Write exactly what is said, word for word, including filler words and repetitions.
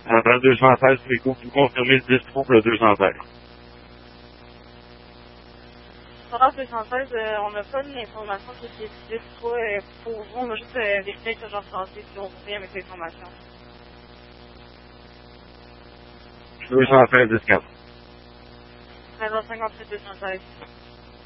Avant deux cent seize, pouvez-vous vous confirmer le dix trois pour le deux cent seize? Sur deux cent seize, euh, on n'a pas d'informations sur ces dix trois euh, pour vous. On va juste euh, vérifier que genre français si on revient avec l'information. deux cent seize dix quatre. treize heures cinquante-huit, deux cent seize.